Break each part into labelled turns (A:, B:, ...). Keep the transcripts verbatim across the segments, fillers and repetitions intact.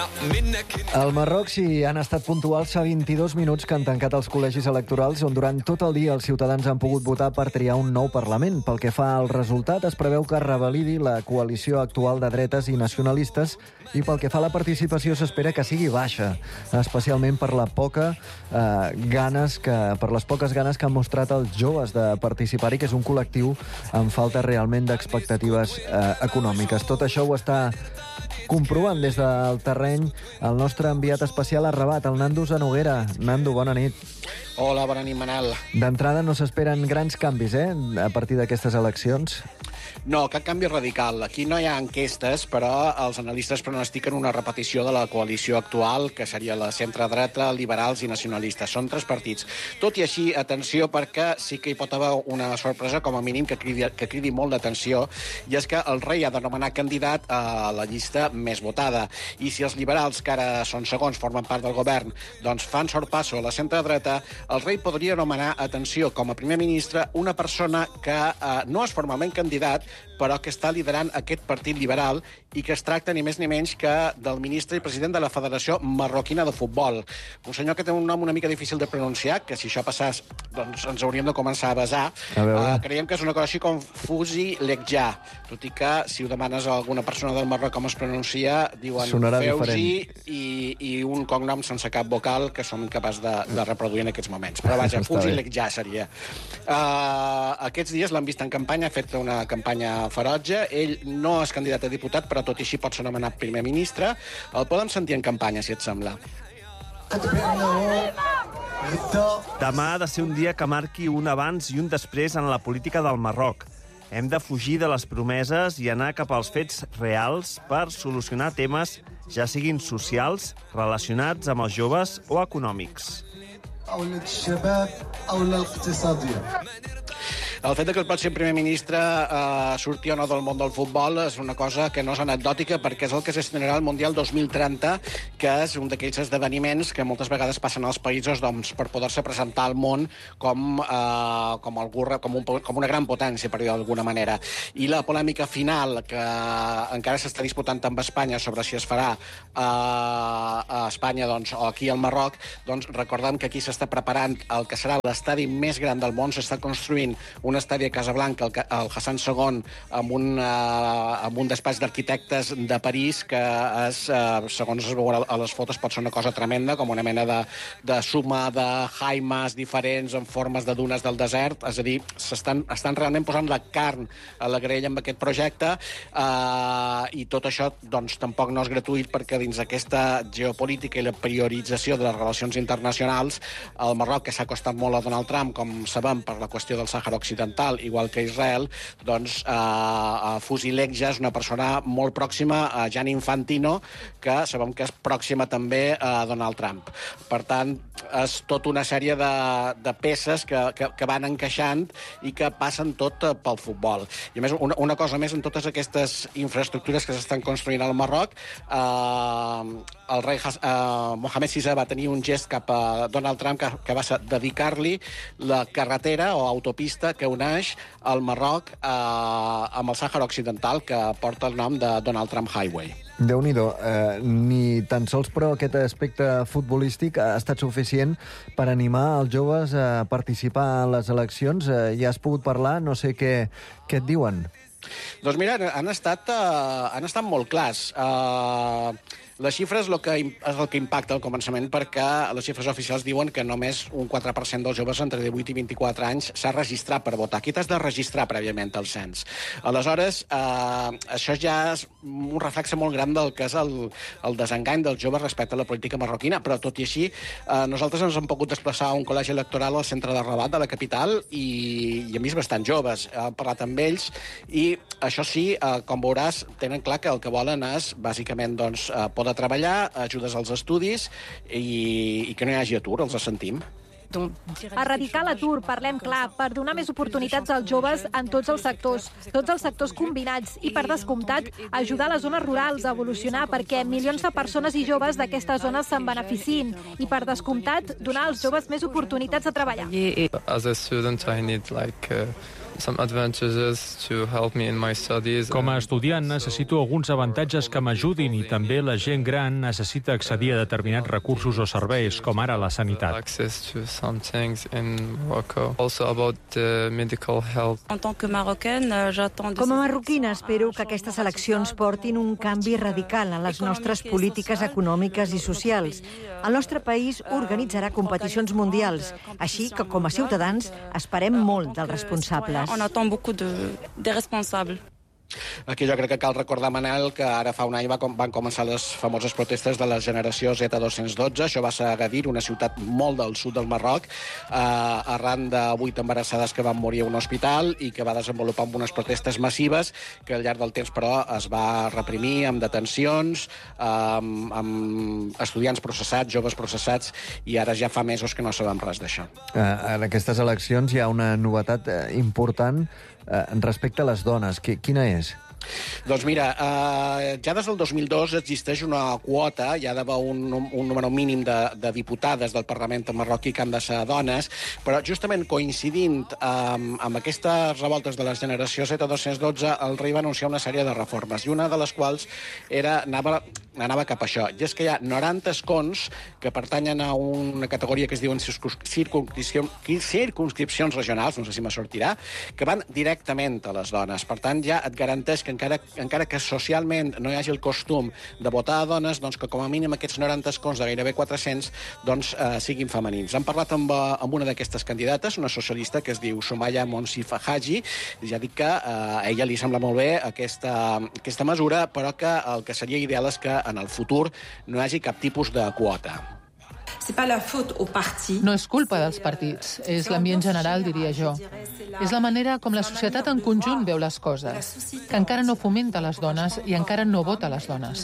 A: Al Marroc s'hi han estat puntuals fa vint-i-dos minuts que han tancat els col·legis electorals on durant tot el dia els ciutadans han pogut votar per triar un nou Parlament. Pel que fa al resultat, es preveu que revalidi la coalició actual de dretes i nacionalistes i pel que fa a la participació s'espera que sigui baixa, especialment per la poca eh, ganes que, per les poques ganes que han mostrat els joves de participar-hi, que és un col·lectiu amb falta realment d'expectatives eh, econòmiques. Tot això ho està comprovant des del terreny el nostre enviat especial a Rabat, el Nando Zanoguera. Nando, bona nit.
B: Hola, bona nit, Manel.
A: D'entrada no s'esperen grans canvis, eh?, a partir d'aquestes eleccions.
B: No, cap canvi radical. Aquí no hi ha enquestes, però els analistes pronostiquen una repetició de la coalició actual, que seria la centre-dreta, liberals i nacionalistes. Són tres partits. Tot i així, atenció, perquè sí que hi pot haver una sorpresa, com a mínim, que cridi, que cridi molt d'atenció, i és que el rei ha de nomenar candidat a la llista més votada. I si els liberals, que ara són segons, formen part del govern, doncs fan sorpasso a la centre-dreta, el rei podria nomenar, atenció, com a primer ministre, una persona que eh, no és formalment candidat, però que està liderant aquest partit liberal i que es tracta ni més ni menys que del ministre i president de la Federació Marroquina de Futbol. Un senyor que té un nom una mica difícil de pronunciar, que si això passàs, doncs ens hauríem de començar a basar.
A: A
B: uh, creiem que és una cosa així com Fouzi Lekja, tot i que si ho demanes a alguna persona del Marroc com es pronuncia, diuen Feuzi i, i un cognom sense cap vocal que som incapaç de, de reproduir en aquests moments. Però vaja, Fouzi Lekja seria. Uh, aquests dies l'han vist en campanya, ha fet una campanya ferotge. Ell no és candidat a diputat, però tot i així pot ser nomenat primer ministre. El podem sentir en campanya, si et sembla.
C: Demà ha de ser un dia que marqui un abans i un després en la política del Marroc. Hem de fugir de les promeses i anar cap als fets reals per solucionar temes, ja siguin socials, relacionats amb els joves o econòmics.
B: El fet que el pròxim primer ministre eh, surti o no del món del futbol és una cosa que no és anecdòtica, perquè és el que es gestionarà el Mundial dos mil trenta, que és un d'aquells esdeveniments que moltes vegades passen als països, doncs, per poder-se presentar al món com, eh, com, algú, com, un, com una gran potència, per dir d'alguna manera. I la polèmica final, que encara s'està disputant amb Espanya sobre si es farà eh, a Espanya, doncs, o aquí al Marroc, doncs recordem que aquí s'està preparant el que serà l'estadi més gran del món. S'està construint un estadi a Casablanca, el, el Hassan segon, amb un, uh, amb un despatx d'arquitectes de París, que és, uh, segons es veurà a les fotos, pot ser una cosa tremenda, com una mena de, de suma de jaimes diferents en formes de dunes del desert. És a dir, s'estan estan realment posant la carn a la graella amb aquest projecte, uh, i tot això doncs, tampoc no és gratuït, perquè dins aquesta geopolítica i la priorització de les relacions internacionals, el Marroc, que s'ha costat molt a Donald Trump, com sabem, per la qüestió del Sàhara Occidental, igual que Israel, doncs uh, Fouzi Lekja és una persona molt pròxima a Gianni Infantino, que sabem que és pròxima també a Donald Trump. Per tant, és tota una sèrie de, de peces que, que, que van encaixant i que passen tot pel futbol. I a més, una, una cosa més, en totes aquestes infraestructures que s'estan construint al Marroc, eh, el rei uh, Mohamed sisè va tenir un gest cap a Donald Trump, que, que va dedicar-li la carretera o autopista que uneix el Marroc eh, amb el Sàhara Occidental, que porta el nom de Donald Trump Highway.
A: Déu-n'hi-do, eh, ni tan sols, però, aquest aspecte futbolístic ha estat suficient per animar els joves a participar en les eleccions. Eh, ja has pogut parlar, no sé què, què et diuen.
B: Doncs mira, han estat, uh, han estat molt clars. Uh, les xifres lo que, és el que impacta al començament, perquè les xifres oficials diuen que només un quatre per cent dels joves entre divuit i vint-i-quatre anys s'ha registrat per votar. Aquí t'has de registrar prèviament al cens. Aleshores, eh, això ja és un reflexe molt gran del que és el, el desengany dels joves respecte a la política marroquina, però tot i així, eh, nosaltres ens hem pogut desplaçar a un col·legi electoral al centre de Rabat, de la capital, i, i a més bastant joves. He parlat amb ells i, això sí, eh, com veuràs, tenen clar que el que volen és, bàsicament, doncs, eh, poder treballar, ajudes als estudis i, i que no hi hagi atur, els sentim.
D: Erradicar l'atur, parlem clar, per donar més oportunitats als joves en tots els sectors, tots els sectors combinats i, per descomptat, ajudar les zones rurals a evolucionar perquè milions de persones i joves d'aquestes zones se'n beneficin i, per descomptat, donar als joves més oportunitats de treballar.
E: As a student, I need like uh... Com a estudiant necessito alguns avantatges que m'ajudin i també la gent gran necessita accedir a determinats recursos o serveis, com ara la sanitat.
F: Com a marroquina espero que aquestes eleccions portin un canvi radical en les nostres polítiques econòmiques i socials. El nostre país organitzarà competicions mundials, així que com a ciutadans esperem molt dels responsables.
G: On attend beaucoup de, des responsables.
B: Aquí jo crec que cal recordar, Manel, que ara fa un any van començar les famoses protestes de la generació Z dos-cents dotze. Això va ser a Agadir, una ciutat molt del sud del Marroc, eh, arran de vuit embarassades que van morir a un hospital i que va desenvolupar amb unes protestes massives que al llarg del temps, però, es va reprimir amb detencions, amb, amb estudiants processats, joves processats, i ara ja fa mesos que no sabem res d'això.
A: Eh, en aquestes eleccions hi ha una novetat eh, important eh, respecte a les dones. Quina és?
B: Doncs mira, eh, ja des del dos mil dos existeix una quota, hi ha d'haver un, un número mínim de, de diputades del Parlament marroquí que han de ser dones, però justament coincidint amb, amb aquestes revoltes de la generació Z dos-cents dotze, el rei va anunciar una sèrie de reformes, i una de les quals era, anava, anava cap a això, i és que hi ha noranta escons que pertanyen a una categoria que es diuen circunscripcions, circunscripcions regionals, no sé si me sortirà, que van directament a les dones. Per tant, ja et garanteix que encara, encara que socialment no hi hagi el costum de votar a dones, doncs que com a mínim aquests noranta escons de gairebé quatre-cents doncs, eh, siguin femenins. Hem parlat amb, amb una d'aquestes candidates, una socialista que es diu Soumaya Monsif Haji, ja dic que eh, a ella li sembla molt bé aquesta, aquesta mesura, però que el que seria ideal és que en el futur no hi hagi cap tipus de quota.
H: No és culpa dels partits, és l'ambient general, diria jo. És la manera com la societat en conjunt veu les coses, que encara no fomenta les dones i encara no vota les dones.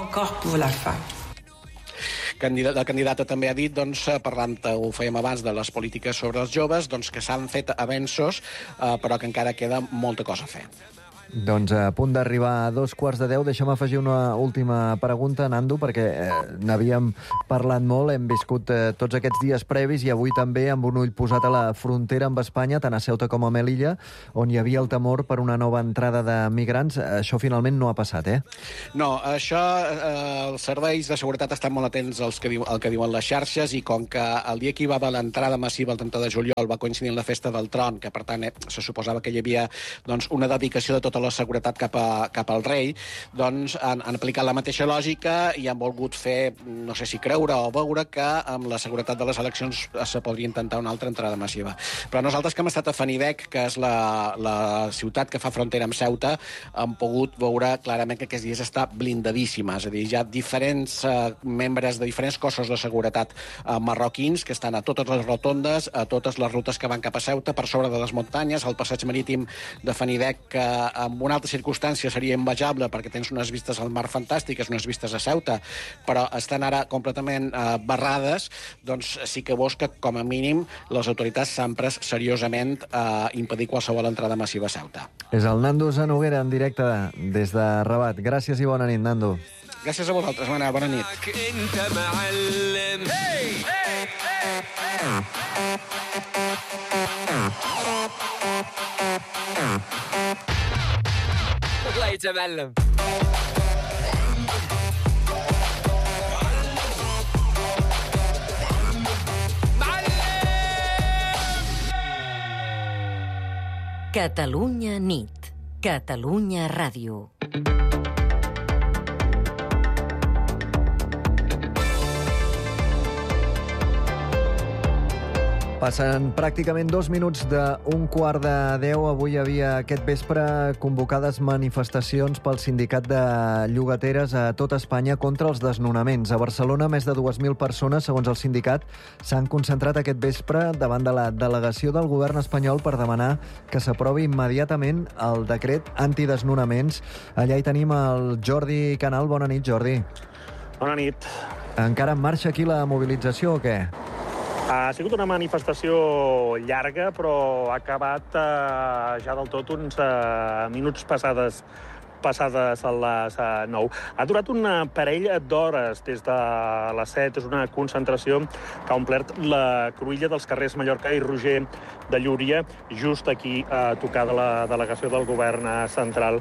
B: La candidata també ha dit, doncs, parlant, ho fèiem abans, de les polítiques sobre els joves, doncs, que s'han fet avenços, eh, però que encara queda molta cosa a fer.
A: Doncs a punt d'arribar a dos quarts de deu, deixa'm afegir una última pregunta, Nando, perquè eh, n'havíem parlat molt, hem viscut eh, tots aquests dies previs i avui també amb un ull posat a la frontera amb Espanya, tant a Ceuta com a Melilla, on hi havia el temor per una nova entrada de migrants. Això finalment no ha passat, eh?
B: No, això, eh, els serveis de seguretat estan molt atents als que diu, al que diuen les xarxes, i com que el dia que hi va haver l'entrada massiva el trenta de juliol va coincidir amb la festa del Tron, que per tant eh, se suposava que hi havia doncs, una dedicació de tota la seguretat cap, a, cap al rei, doncs han, han aplicat la mateixa lògica i han volgut fer, no sé si creure o veure, que amb la seguretat de les eleccions se podria intentar una altra entrada massiva. Però nosaltres que hem estat a Fanidec, que és la, la ciutat que fa frontera amb Ceuta, hem pogut veure clarament que aquests dies està blindadíssima. És a dir, hi ha diferents eh, membres de diferents cossos de seguretat eh, marroquins que estan a totes les rotondes, a totes les rutes que van cap a Ceuta, per sobre de les muntanyes, al passeig marítim de Fanidec, que amb en una altra circumstància seria invejable perquè tens unes vistes al mar fantàstiques, unes vistes a Ceuta, però estan ara completament eh, barrades, doncs sí que veus que, com a mínim, les autoritats s'han pres seriosament a eh, impedir qualsevol entrada massiva a Ceuta.
A: És el Nando Zanoguera en directe des de Rabat. Gràcies i bona nit, Nando.
B: Gràcies a vosaltres, Manel. Bona nit.
I: الله يتعلم
J: Catalunya nit. Catalunya Ràdio.
A: Passen pràcticament dos minuts d'un quart de deu. Avui hi havia aquest vespre convocades manifestacions pel sindicat de llogateres a tot Espanya contra els desnonaments. A Barcelona, més de dues mil persones, segons el sindicat, s'han concentrat aquest vespre davant de la delegació del govern espanyol per demanar que s'aprovi immediatament el decret antidesnonaments. Allà hi tenim el Jordi Canal. Bona nit, Jordi.
K: Bona nit.
A: Encara en marxa aquí la mobilització o què?
K: Ha sigut una manifestació llarga, però ha acabat eh, ja del tot uns eh, minuts passades passades a les nou. Ha durat una parella d'hores des de les set. És una concentració que ha omplert la cruïlla dels carrers Mallorca i Roger de Llúria, just aquí a tocar de la delegació del govern central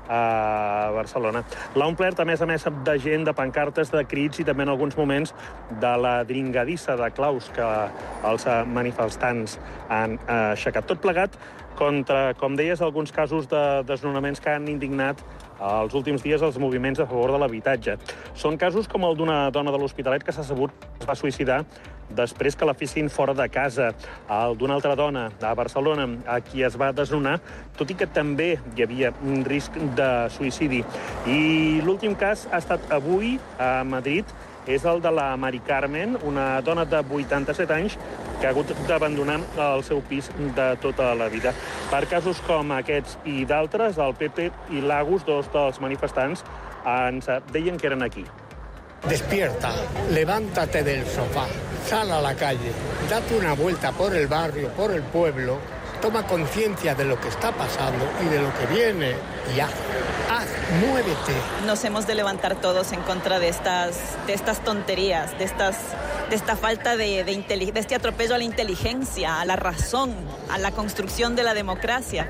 K: a Barcelona. L'ha omplert, a més a més, de gent, de pancartes, de crits i també en alguns moments de la dringadissa de claus que els manifestants han aixecat. Tot plegat contra, com deies, alguns casos de desnonaments que han indignat els últims dies els moviments a favor de l'habitatge. Són casos com el d'una dona de l'Hospitalet que s'ha sabut que es va suïcidar després que la fessin fora de casa, el d'una altra dona a Barcelona a qui es va desnonar, tot i que també hi havia un risc de suïcidi. I l'últim cas ha estat avui a Madrid, és el de la Mari Carmen, una dona de vuitanta-set anys que ha hagut d'abandonar el seu pis de tota la vida. Per casos com aquests i d'altres, el P P i l'Agus, dos dels manifestants, ens deien que eren aquí.
L: Despierta, levántate del sofá, sal a la calle, date una vuelta por el barrio, por el pueblo, toma conciencia de lo que está pasando y de lo que viene y haz, haz, muévete.
M: Nos hemos de levantar todos en contra de estas, de estas tonterías, de, estas, de esta falta de, de, de este atropello a la inteligencia, a la razón, a la construcción de la democracia.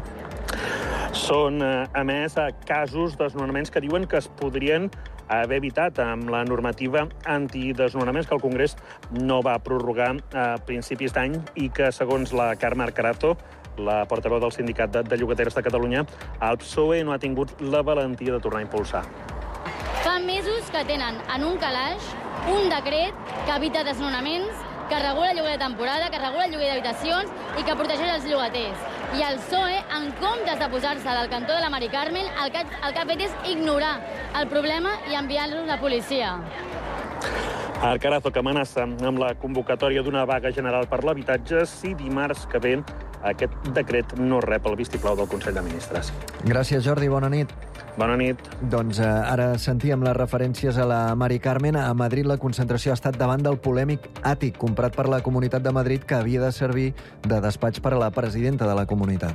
K: Són, a més, casos de desnonaments que diuen que es podrien haver evitat amb la normativa antidesnonaments que el Congrés no va prorrogar a principis d'any i que, segons la Carme Arcarazo, la portaveu del Sindicat de, de Llogateres de Catalunya, el P S O E no ha tingut la valentia de tornar a impulsar.
N: Fa mesos que tenen en un calaix un decret que evita desnonaments, que regula el lloguer de temporada, que regula el lloguer d'habitacions i que protegeix els llogaters. I el P S O E, en comptes de posar-se del cantó de la Mari Carmen, el que, el que ha fet és ignorar el problema i enviar-los la policia.
K: Arcarazo, que amenaça amb la convocatòria d'una vaga general per l'habitatge si dimarts que ve aquest decret no rep el vistiplau del Consell de Ministres.
A: Gràcies, Jordi. Bona nit.
K: Bona nit.
A: Doncs eh, ara sentíem les referències a la Mari Carmen. A Madrid la concentració ha estat davant del polèmic àtic comprat per la Comunitat de Madrid que havia de servir de despatx per a la presidenta de la comunitat.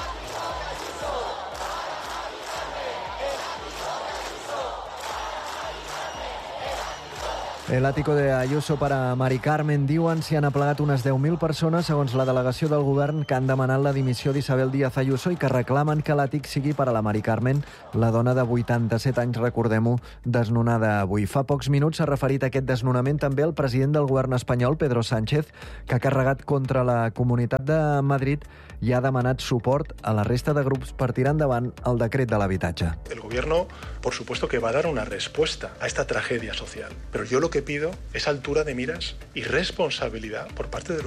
A: El ático de Ayuso para Mari Carmen, diuen, s'hi han aplegat unes deu mil persones, segons la delegació del govern, que han demanat la dimissió d'Isabel Díaz Ayuso i que reclamen que l'àtic sigui per a la Mari Carmen, la dona de vuitanta-set anys, recordem-ho, desnonada avui. Fa pocs minuts s'ha referit a aquest desnonament també el president del govern espanyol, Pedro Sánchez, que ha carregat contra la Comunitat de Madrid i ha demanat suport a la resta de grups per tirar endavant el decret de l'habitatge.
O: El gobierno, por supuesto, que va a dar una respuesta a esta tragedia social, pero yo lo que pido es altura de miras y responsabilidad por parte del